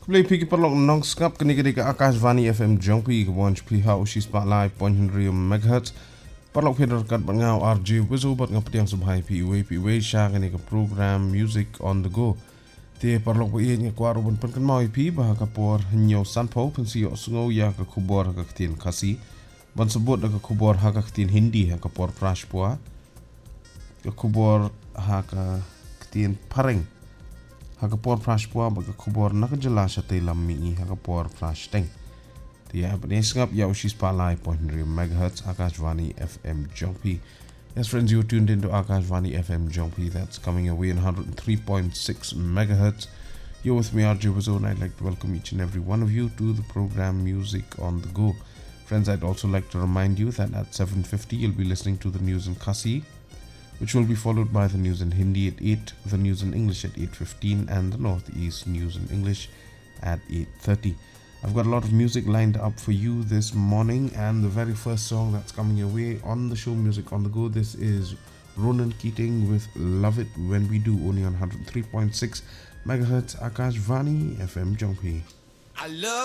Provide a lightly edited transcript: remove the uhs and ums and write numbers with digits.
Play piki parlok nong skap kani kani ka Akashvani FM jongpi ka wanch pi ha ushi spotlight 0.3 megahertz parlok pheder kat bangau RJ wizo bat ngapatiang subhai pi we sha kani ka program music on the go te parlok ba inya kwaro bun pan kan mau pi ba ka por nyo sanpo pensi yo sungo ya ka kubor ka ktin khasi ban sebut ka kubor ha ka ktin hindi ha ka por prashpua ka kubor ha ka ktin pareng Hakapor Flash Pua baga kubor nakajala te lammi Hakapor Flash Teng. Dia ngap ya ushi spotlight 0.3 megahertz Akashvani FM Jongpi. Yes, friends, you're tuned into Akashvani FM Jongpi. That's coming away in 103.6 megahertz. You're with me, RJ Wazo, and I'd like to welcome each and every one of you to the program Music on the Go. Friends, I'd also like to remind you that at 7:50 you'll be listening to the news in Khasi, which will be followed by the news in Hindi at 8, the news in English at 8:15, and the Northeast news in English at 8:30. I've got a lot of music lined up for you this morning, and the very first song that's coming your way on the show Music on the Go, this is Ronan Keating with Love It When We Do, only on 103.6 megahertz Akashvani FM Jongpi. I love